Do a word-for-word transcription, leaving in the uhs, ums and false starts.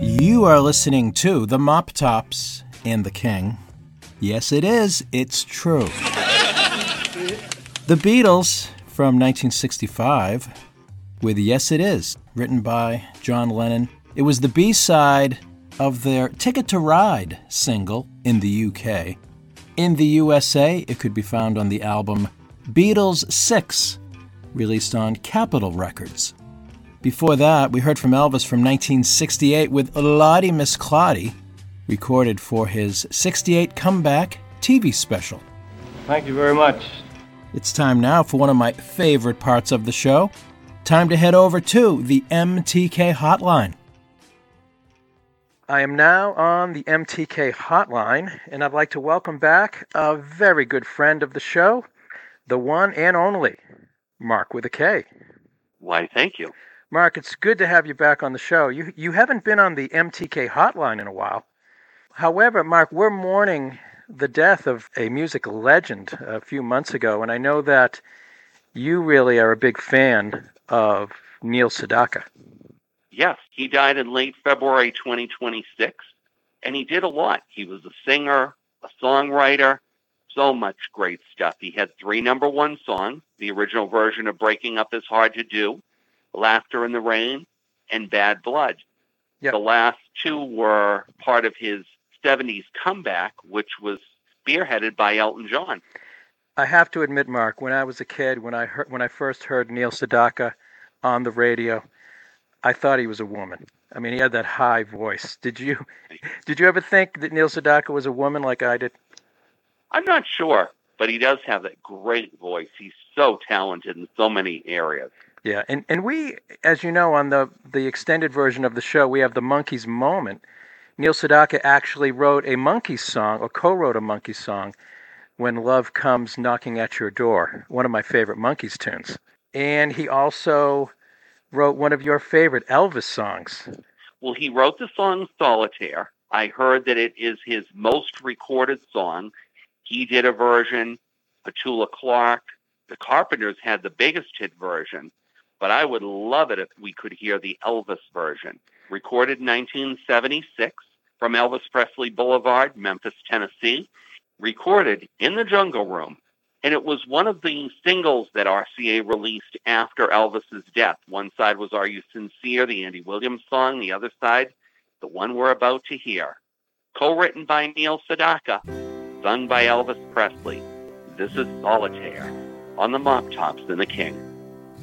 You are listening to the Mop Tops and the King. Yes, it is. It's true. The Beatles from nineteen sixty-five with Yes It Is, written by John Lennon. It was the B-side of their Ticket to Ride single in the U K. In the U S A, it could be found on the album Beatles six, released on Capitol Records. Before that, we heard from Elvis from nineteen sixty-eight with Lottie Miss Claudie, recorded for his sixty-eight comeback T V special. Thank you very much. It's time now for one of my favorite parts of the show. Time to head over to the M T K Hotline. I am now on the M T K Hotline, and I'd like to welcome back a very good friend of the show, the one and only Mark with a K. Why, thank you. Mark, it's good to have you back on the show. You you haven't been on the M T K Hotline in a while. However, Mark, we're mourning the death of a music legend a few months ago, and I know that you really are a big fan of Neil Sedaka. Yes, he died in late February twenty twenty-six, and he did a lot. He was a singer, a songwriter, so much great stuff. He had three number one songs, the original version of Breaking Up Is Hard to Do, Laughter in the Rain, and Bad Blood. Yep. The last two were part of his seventies comeback, which was spearheaded by Elton John. I have to admit, Mark, when I was a kid, when I heard, when I first heard Neil Sedaka on the radio, I thought he was a woman. I mean, he had that high voice. Did you did you ever think that Neil Sedaka was a woman like I did? I'm not sure, but he does have that great voice. He's so talented in so many areas. Yeah, and, and we, as you know, on the, the extended version of the show, we have the Monkees moment. Neil Sedaka actually wrote a Monkees song, or co-wrote a Monkees song, When Love Comes Knocking at Your Door, one of my favorite Monkees tunes. And he also wrote one of your favorite Elvis songs. Well, he wrote the song Solitaire. I heard that it is his most recorded song. He did a version, Petula Clark. The Carpenters had the biggest hit version, but I would love it if we could hear the Elvis version. Recorded in nineteen seventy-six from Elvis Presley Boulevard, Memphis, Tennessee. Recorded in the Jungle Room. And it was one of the singles that R C A released after Elvis's death. One side was Are You Sincere, the Andy Williams song. The other side, the one we're about to hear. Co-written by Neil Sedaka, sung by Elvis Presley. This is Solitaire on the Mop Tops and the King.